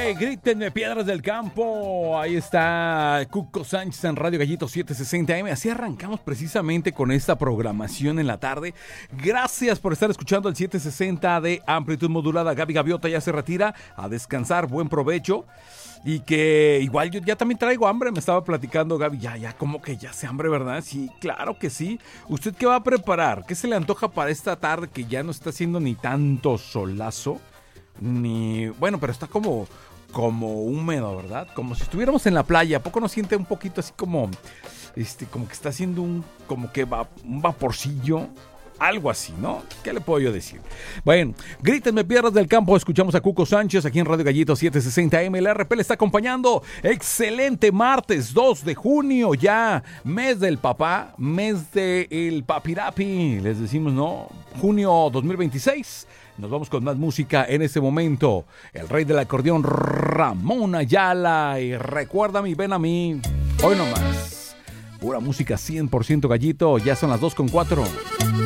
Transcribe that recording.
Grítenme Piedras del Campo. Ahí está Cuco Sánchez en Radio Gallito 760 AM. Así arrancamos precisamente con esta programación en la tarde. Gracias por estar escuchando el 760 de amplitud modulada. Gaby Gaviota ya se retira a descansar. Buen provecho. Y que igual yo ya también traigo hambre. Me estaba platicando Gaby, ya como que ya hace hambre, ¿verdad? Sí, claro que sí. ¿Usted qué va a preparar? ¿Qué se le antoja para esta tarde que ya no está haciendo ni tanto solazo? Ni... Bueno, pero está como húmedo, ¿verdad? Como si estuviéramos en la playa. ¿A poco no siente un poquito así como... como que está haciendo un vaporcillo? Algo así, ¿no? ¿Qué le puedo yo decir? Bueno, Grítenme Piedras del Campo. Escuchamos a Cuco Sánchez aquí en Radio Gallito 760 AM. El RP le está acompañando. Excelente martes 2 de junio. Ya mes del papá, mes del papirapi. Les decimos, ¿no? Junio 2026. Nos vamos con más música en este momento. El rey del acordeón, Ramón Ayala. Y recuérdame y ven a mí. Hoy nomás. Pura música 100% gallito. Ya son las 2:04.